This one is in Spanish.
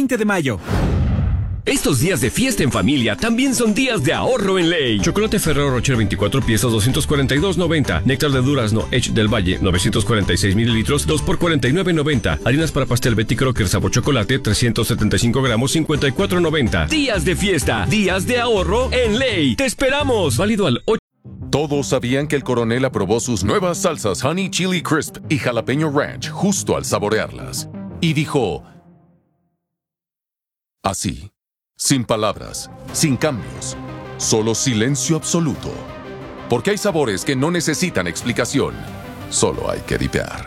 20 de mayo. Estos días de fiesta en familia también son días de ahorro en Ley. Chocolate Ferrero Rocher 24 piezas, 242.90. Néctar de durazno Edge del Valle, 946 mililitros, 2 por 49.90. Harinas para pastel Betty Crocker sabor chocolate, 375 gramos, 54.90. Días de fiesta, días de ahorro en Ley. ¡Te esperamos! Válido al 8. Todos sabían que el coronel aprobó sus nuevas salsas Honey Chili Crisp y Jalapeño Ranch justo al saborearlas. Y dijo... así. Sin palabras, sin cambios, solo silencio absoluto. Porque hay sabores que no necesitan explicación, solo hay que dipear.